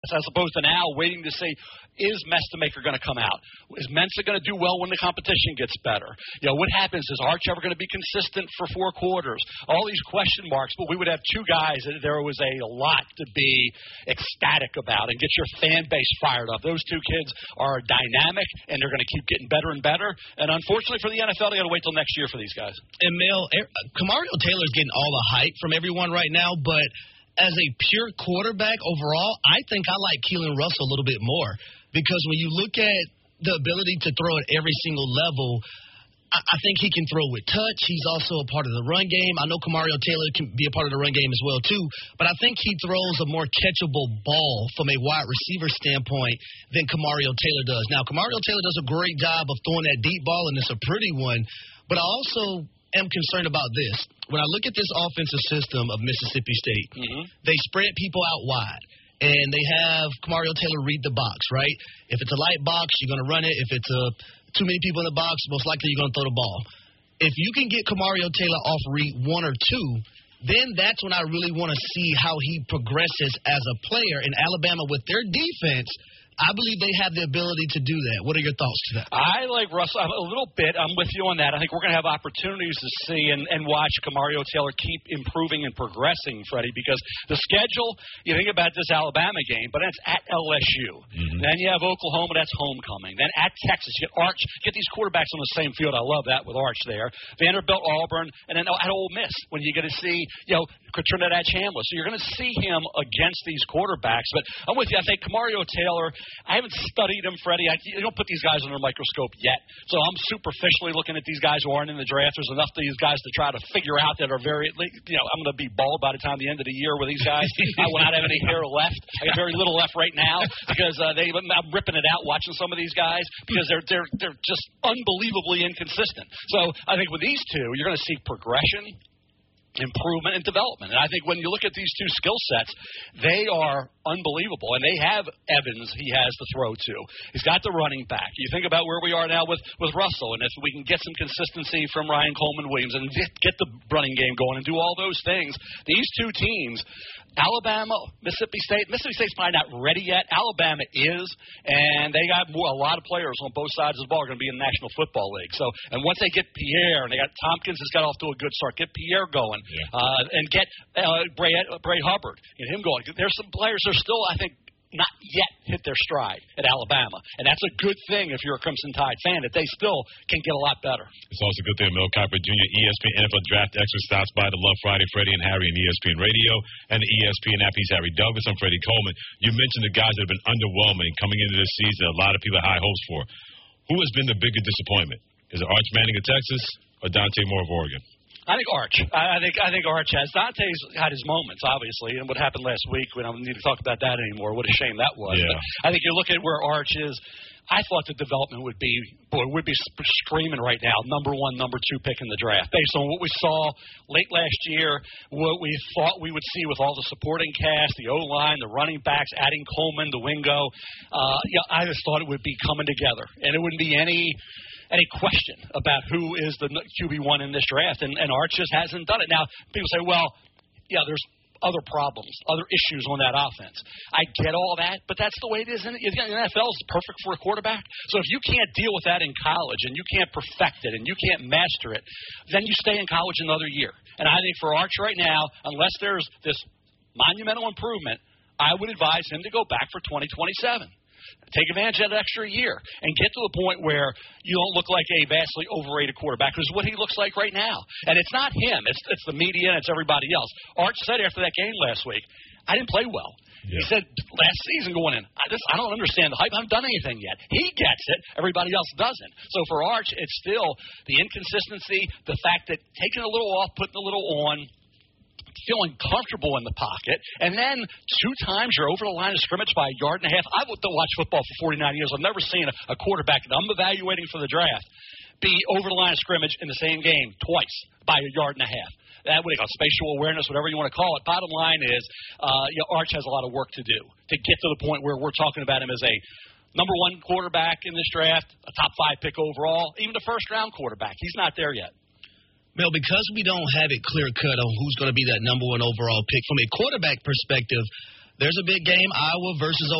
as opposed to now waiting to see, is Mestamaker going to come out? Is Mensa going to do well when the competition gets better? What happens? Is Arch ever going to be consistent for 4 quarters? All these question marks, but we would have 2 guys that there was a lot to be ecstatic about and get your fan base fired up. Those 2 kids are dynamic, and they're going to keep getting better and better. And unfortunately for the NFL, they got to wait till next year for these guys. And Mel, Kamario Taylor's getting all the hype from everyone right now, but as a pure quarterback overall, I think I like Keelan Russell a little bit more, because when you look at the ability to throw at every single level, I think he can throw with touch. He's also a part of the run game. I know Kamario Taylor can be a part of the run game as well, too. But I think he throws a more catchable ball from a wide receiver standpoint than Kamario Taylor does. Now, Kamario Taylor does a great job of throwing that deep ball, and it's a pretty one. But I also am concerned about this. When I look at this offensive system of Mississippi State, they spread people out wide. And they have Kamario Taylor read the box, right? If it's a light box, you're going to run it. If it's too many people in the box, most likely you're going to throw the ball. If you can get Kamario Taylor off read 1 or 2, then that's when I really want to see how he progresses as a player. In Alabama, with their defense, I believe they have the ability to do that. What are your thoughts to that? I like Russell a little bit. I'm with you on that. I think we're going to have opportunities to see and watch Kamario Taylor keep improving and progressing, Freddie, because the schedule, you think about this Alabama game, but that's at LSU. Then you have Oklahoma, that's homecoming. Then at Texas, you get Arch, get these quarterbacks on the same field. I love that with Arch there. Vanderbilt, Auburn, and then at Ole Miss when you get to see, Trinidad Chandler. So you're going to see him against these quarterbacks. But I'm with you. I think Kamario Taylor, I haven't studied him, Freddie. You don't put these guys under a microscope yet. So I'm superficially looking at these guys who aren't in the draft. There's enough of these guys to try to figure out that are very, I'm going to be bald by the time the end of the year with these guys. I will not have any hair left. I got very little left right now because I'm ripping it out watching some of these guys because they're just unbelievably inconsistent. So I think with these 2, you're going to see progression, improvement, and development. And I think when you look at these 2 skill sets, they are unbelievable. And they have Evans he has to throw to. He's got the running back. You think about where we are now with Russell, and if we can get some consistency from Ryan Coleman-Williams and get the running game going and do all those things, these 2 teams, Alabama, Mississippi State's probably not ready yet. Alabama is, and they got a lot of players on both sides of the ball are going to be in the National Football League. So, and once they get Pierre, and they got Tompkins has got off to a good start, get Pierre going, and get Bray Hubbard, get him going. There's some players that are still, I think, not yet hit their stride at Alabama. And that's a good thing if you're a Crimson Tide fan, that they still can get a lot better. It's also a good thing Mel Kiper Jr., ESPN NFL Draft Extra stops by the Love Friday, Freddie and Harry, and ESPN Radio, and the ESPN app. He's Harry Douglas. I'm Freddie Coleman. You mentioned the guys that have been underwhelming coming into this season, a lot of people had high hopes for. Who has been the bigger disappointment? Is it Arch Manning of Texas or Dante Moore of Oregon? I think Arch. I think Arch has. Dante's had his moments, obviously, and what happened last week, we don't need to talk about that anymore. What a shame that was. Yeah. But I think you look at where Arch is, I thought the development would be screaming right now, number 1, number 2 pick in the draft, based on what we saw late last year, what we thought we would see with all the supporting cast, the O-line, the running backs, adding Coleman, the Wingo. I just thought it would be coming together, and it wouldn't be any question about who is the QB1 in this draft, and Arch just hasn't done it. Now, people say, well, there's other problems, other issues on that offense. I get all that, but that's the way it is. The NFL is perfect for a quarterback. So if you can't deal with that in college and you can't perfect it and you can't master it, then you stay in college another year. And I think for Arch right now, unless there's this monumental improvement, I would advise him to go back for 2027. Take advantage of that extra year and get to the point where you don't look like a vastly overrated quarterback, which is what he looks like right now. And it's not him. It's the media and it's everybody else. Arch said after that game last week, I didn't play well. Yeah. He said last season going in, I don't understand the hype. I haven't done anything yet. He gets it. Everybody else doesn't. So for Arch, it's still the inconsistency, the fact that taking a little off, putting a little on, feeling comfortable in the pocket, and then 2 times you're over the line of scrimmage by a yard and a half. I've watched football for 49 years. I've never seen a quarterback that I'm evaluating for the draft be over the line of scrimmage in the same game twice by a yard and a half. That what they call spatial awareness, whatever you want to call it. Bottom line is, Arch has a lot of work to do to get to the point where we're talking about him as a number 1 quarterback in this draft, a top 5 pick overall, even a first-round quarterback. He's not there yet. Mel, because we don't have it clear-cut on who's going to be that number 1 overall pick, from a quarterback perspective, there's a big game, Iowa versus